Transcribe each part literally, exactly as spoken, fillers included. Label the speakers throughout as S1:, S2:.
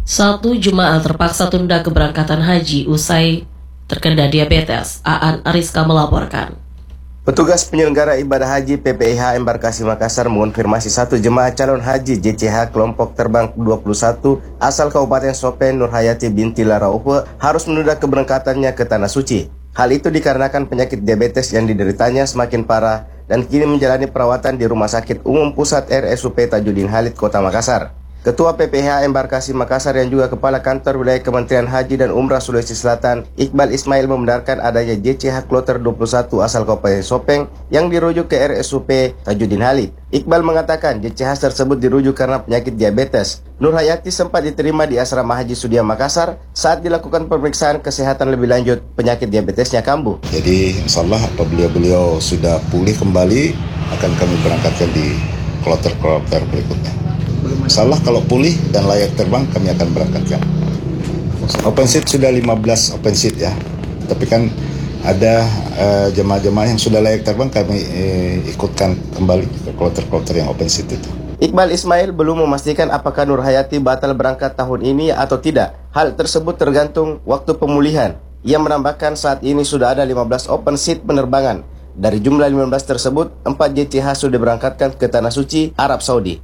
S1: Satu jemaah terpaksa tunda keberangkatan haji usai terkena diabetes. Aan Ariska melaporkan.
S2: Petugas penyelenggara ibadah haji P P I H Embarkasi Makassar mengonfirmasi satu jemaah calon haji J C H kelompok terbang dua puluh satu asal Kabupaten Sopeng Nurhayati binti Laraupe harus menunda keberangkatannya ke Tanah Suci. Hal itu dikarenakan penyakit diabetes yang dideritanya semakin parah dan kini menjalani perawatan di Rumah Sakit Umum Pusat R S U P Tajudin Halid, Kota Makassar. Ketua P P I H Embarkasi Makassar yang juga Kepala Kantor Wilayah Kementerian Haji dan Umrah Sulawesi Selatan, Iqbal Ismail, membenarkan adanya J C H kloter dua puluh satu asal Kabupaten Sopeng yang dirujuk ke R S U P Tajudin Halid. Iqbal mengatakan J C H tersebut dirujuk karena penyakit diabetes. Nurhayati sempat diterima di Asrama Haji Sudia Makassar saat dilakukan pemeriksaan kesehatan lebih lanjut, penyakit diabetesnya kambuh.
S3: Jadi insyaallah apabila beliau sudah pulih kembali akan kami berangkatkan di kloter-kloter berikutnya. Insyaallah kalau pulih dan layak terbang kami akan berangkatkan. Open seat sudah lima belas open seat ya. Tapi kan ada uh, jemaah-jemaah yang sudah layak terbang kami uh, ikutkan kembali ke kloter-kloter yang open seat itu.
S2: Iqbal Ismail belum memastikan apakah Nurhayati batal berangkat tahun ini atau tidak. Hal tersebut tergantung waktu pemulihan. Ia menambahkan saat ini sudah ada lima belas open seat penerbangan. Dari jumlah lima belas tersebut, empat J C H sudah berangkatkan ke Tanah Suci, Arab Saudi.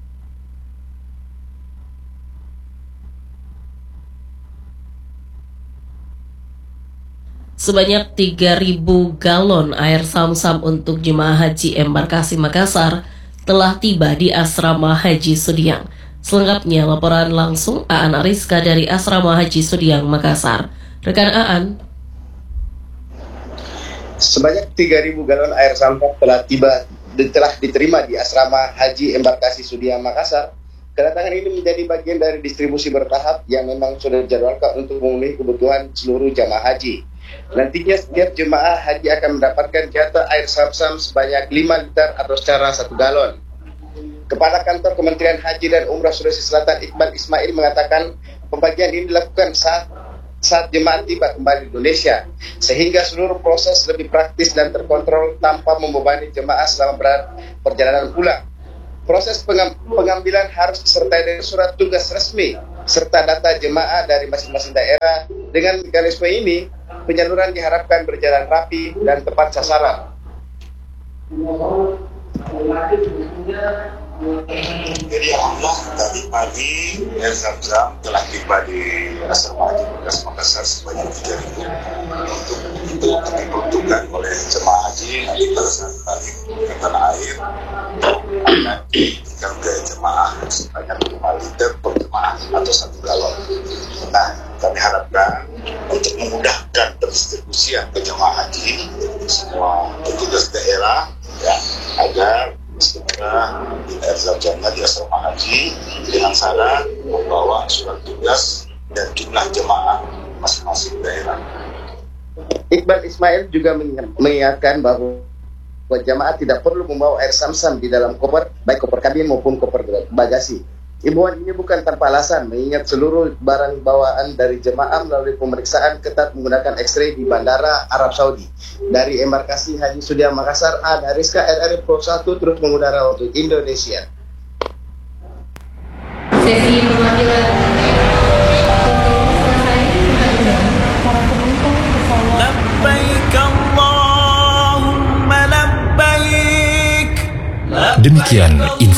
S1: Sebanyak tiga ribu galon air Sam-Sam untuk jemaah haji Embarkasi Makassar telah tiba di Asrama Haji Sudiang. Selengkapnya laporan langsung Aan Ariska dari Asrama Haji Sudiang, Makassar. Rekan Aan.
S2: Sebanyak tiga ribu galon air Sam-Sam telah tiba telah diterima di Asrama Haji Embarkasi Sudiang, Makassar. Kedatangan ini menjadi bagian dari distribusi bertahap yang memang sudah dijadwalkan untuk memenuhi kebutuhan seluruh jamaah haji. Nantinya setiap jemaah haji akan mendapatkan jatah air Sam-Sam sebanyak lima liter atau secara satu galon. Kepala Kantor Kementerian Haji dan Umrah Sulawesi Selatan Iqbal Ismail mengatakan pembagian ini dilakukan saat saat jemaah tiba kembali di Indonesia, sehingga seluruh proses lebih praktis dan terkontrol tanpa membebani jemaah selama perjalanan pulang. Proses pengam pengambilan harus disertai dengan surat tugas resmi serta data jemaah dari masing-masing daerah. Dengan mekanisme ini, penyaluran diharapkan berjalan rapi dan tepat sasaran.
S3: Jadi alhamdulillah tadi pagi air Zam-Zam telah tiba di Asrama Haji Makassar sebanyak tiga ribu. Untuk itu diperuntukkan oleh jemaah haji nanti pada saat balik ke tanah air akan diberikan ke jemaah sebanyak lima liter per jemaah atau satu galon. Nah, kami harapkan untuk memudahkan pendistribusian ke jemaah haji semua petugas daerah ya agar segera di air Zam-Zamnya di Asrama Haji dengan syarat membawa surat tugas dan jumlah jemaah masing-masing daerah.
S2: Iqbal Ismail juga mengingatkan bahwa jemaah tidak perlu membawa air Sam-Sam di dalam koper, baik koper kabin maupun koper bagasi. Himbauan ini bukan tanpa alasan, mengingat seluruh barang bawaan dari jemaah melalui pemeriksaan ketat menggunakan X-ray di Bandara Arab Saudi. Dari Embarkasi Haji Sudiang Makassar, Aan Ariska R R I Pro satu terus mengudara untuk Indonesia.
S1: Sesi pemanggilan
S4: Demikian